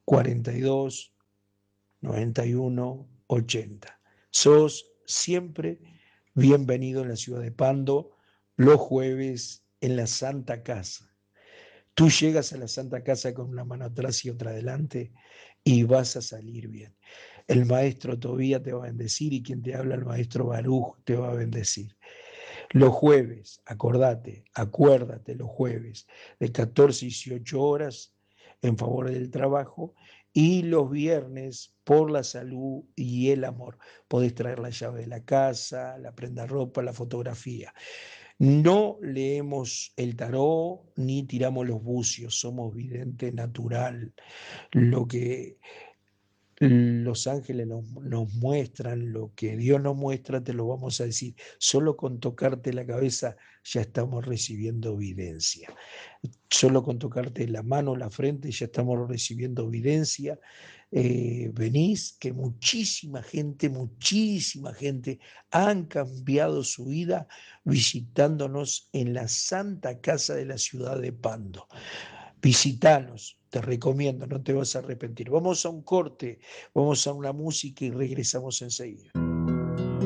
42 91 80. Sos siempre bienvenido en la ciudad de Pando los jueves en la Santa Casa. Tú llegas a la Santa Casa con una mano atrás y otra adelante y vas a salir bien. El maestro Tobía te va a bendecir y quien te habla, el maestro Baruch, te va a bendecir. Los jueves, acuérdate, los jueves de 14 y 18 horas en favor del trabajo y los viernes por la salud y el amor. Podés traer la llave de la casa, la prenda ropa, la fotografía. No leemos el tarot ni tiramos los bucios, somos vidente natural. Lo que los ángeles nos muestran, lo que Dios nos muestra, te lo vamos a decir. Solo con tocarte la cabeza ya estamos recibiendo evidencia. Solo con tocarte la mano, la frente, ya estamos recibiendo evidencia. Venís, que muchísima gente han cambiado su vida visitándonos en la Santa Casa de la ciudad de Pando. Visitanos, te recomiendo, no te vas a arrepentir. Vamos a un corte, vamos a una música y regresamos enseguida.